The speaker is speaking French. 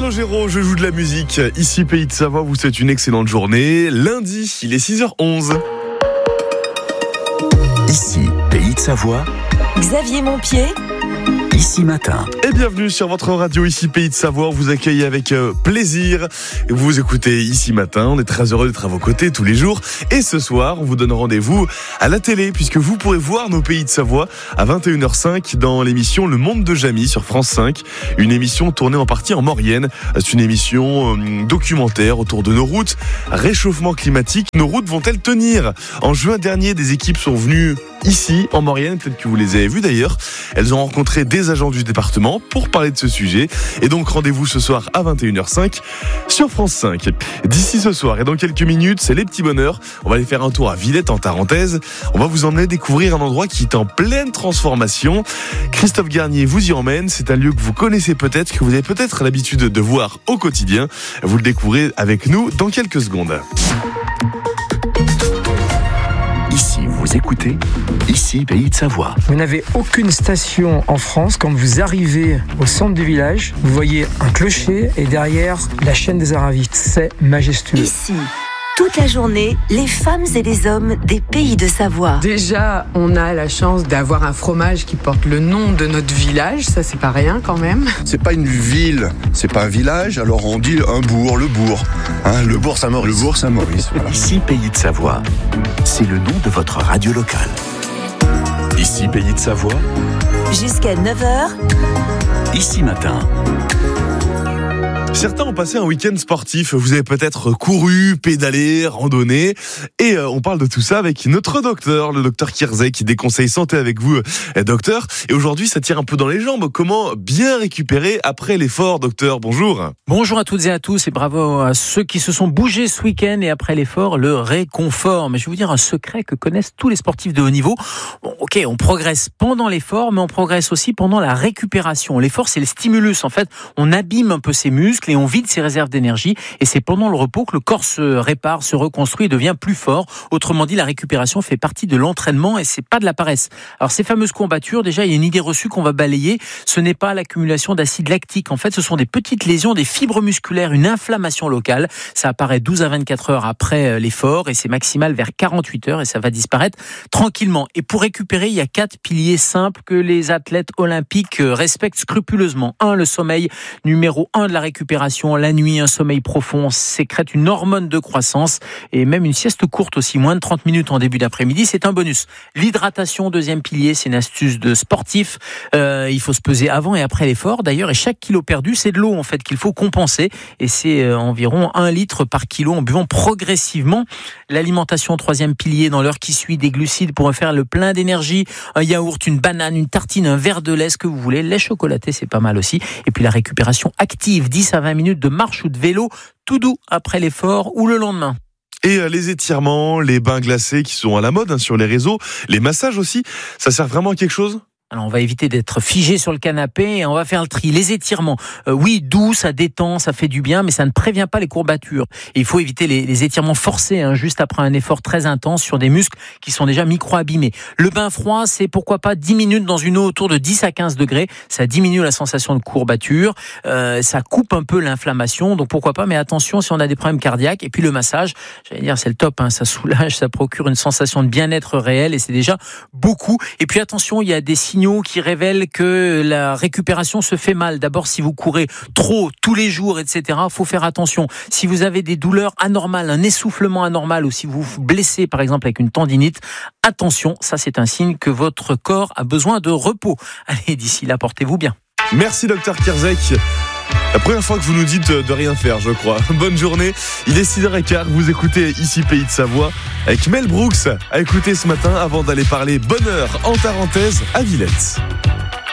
Calogero, je joue de la musique. Ici Pays de Savoie, vous souhaite une excellente journée. Lundi, il est 6h11. Ici Pays de Savoie, Xavier Montpied, Ici Matin. Et bienvenue sur votre radio Ici Pays de Savoie. On vous accueille avec plaisir. Vous écoutez Ici Matin. On est très heureux d'être à vos côtés tous les jours. Et ce soir, on vous donne rendez-vous à la télé puisque vous pourrez voir nos Pays de Savoie à 21h05 dans l'émission Le Monde de Jamie sur France 5. Une émission tournée en partie en Maurienne. C'est une émission documentaire autour de nos routes. Réchauffement climatique. Nos routes vont-elles tenir ? En juin dernier, des équipes sont venues ici en Maurienne. Peut-être que vous les avez vues d'ailleurs. Elles ont rencontré des agents du département pour parler de ce sujet. Et donc rendez-vous ce soir à 21h05 sur France 5. D'ici ce soir et dans quelques minutes, c'est les petits bonheurs. On va aller faire un tour à Villette en Tarentaise. On va vous emmener découvrir un endroit qui est en pleine transformation. Christophe Garnier vous y emmène. C'est un lieu que vous connaissez peut-être, que vous avez peut-être l'habitude de voir au quotidien. Vous le découvrez avec nous dans quelques secondes. Ici, vous écoutez Ici Pays de Savoie. Vous n'avez aucune station en France. Quand vous arrivez au centre du village, vous voyez un clocher et derrière la chaîne des Aravis. C'est majestueux. Ici, toute la journée, les femmes et les hommes des Pays de Savoie. Déjà, on a la chance d'avoir un fromage qui porte le nom de notre village, ça c'est pas rien quand même. C'est pas une ville, c'est pas un village, alors on dit un bourg, le bourg. Le bourg Saint-Maurice. Le bourg Saint-Maurice, voilà. Ici Pays de Savoie, c'est le nom de votre radio locale. Ici Pays de Savoie, Jusqu'à 9h, Ici Matin. Certains ont passé un week-end sportif. Vous avez peut-être couru, pédalé, randonné. Et on parle de tout ça avec notre docteur, le docteur Kierzek, qui déconseille santé avec vous, docteur. Et aujourd'hui, ça tire un peu dans les jambes. Comment bien récupérer après l'effort, docteur ? Bonjour. Bonjour à toutes et à tous et bravo à ceux qui se sont bougés ce week-end et après l'effort, le réconfort. Mais je vais vous dire un secret que connaissent tous les sportifs de haut niveau. Bon, ok, on progresse pendant l'effort, mais on progresse aussi pendant la récupération. L'effort, c'est le stimulus. En fait, on abîme un peu ses muscles et on vide ses réserves d'énergie. Et c'est pendant le repos que le corps se répare, se reconstruit et devient plus fort. Autrement dit, la récupération fait partie de l'entraînement et c'est pas de la paresse. Alors, ces fameuses courbatures, déjà, il y a une idée reçue qu'on va balayer. Ce n'est pas l'accumulation d'acide lactique. En fait, ce sont des petites lésions, des fibres musculaires, une inflammation locale. Ça apparaît 12 à 24 heures après l'effort et c'est maximal vers 48 heures et ça va disparaître tranquillement. Et pour récupérer, il y a 4 piliers simples que les athlètes olympiques respectent scrupuleusement. 1, le sommeil. Numéro 1 de la récupération. La nuit, un sommeil profond sécrète une hormone de croissance et même une sieste courte aussi, moins de 30 minutes en début d'après-midi, c'est un bonus. L'hydratation, deuxième pilier, c'est une astuce de sportif. Il faut se peser avant et après l'effort d'ailleurs et chaque kilo perdu, c'est de l'eau en fait qu'il faut compenser et c'est environ 1 litre par kilo en buvant progressivement. L'alimentation, troisième pilier, dans l'heure qui suit, des glucides pour faire le plein d'énergie, un yaourt, une banane, une tartine, un verre de lait, ce que vous voulez, lait chocolaté, c'est pas mal aussi. Et puis la récupération active, 10 à 20 minutes de marche ou de vélo, tout doux après l'effort ou le lendemain. Et les étirements, les bains glacés qui sont à la mode sur les réseaux, les massages aussi, ça sert vraiment à quelque chose ? Alors on va éviter d'être figé sur le canapé et on va faire le tri. Les étirements, oui, doux, ça détend, ça fait du bien, mais ça ne prévient pas les courbatures. Et il faut éviter les étirements forcés, juste après un effort très intense sur des muscles qui sont déjà micro-abîmés. Le bain froid, c'est pourquoi pas 10 minutes dans une eau autour de 10 à 15 degrés. Ça diminue la sensation de courbature, ça coupe un peu l'inflammation, donc pourquoi pas, mais attention si on a des problèmes cardiaques. Et puis le massage, j'allais dire, c'est le top, ça soulage, ça procure une sensation de bien-être réel et c'est déjà beaucoup. Et puis attention, il y a des signaux qui révèlent que la récupération se fait mal. D'abord, si vous courez trop tous les jours, etc., faut faire attention. Si vous avez des douleurs anormales, un essoufflement anormal ou si vous vous blessez, par exemple, avec une tendinite, attention, ça c'est un signe que votre corps a besoin de repos. Allez, d'ici là, portez-vous bien. Merci, docteur Kierzek. La première fois que vous nous dites de rien faire, je crois. Bonne journée. Il est 6h15. Vous écoutez Ici Pays de Savoie avec Mel Brooks à écouter ce matin avant d'aller parler bonheur en Tarentaise à Villette.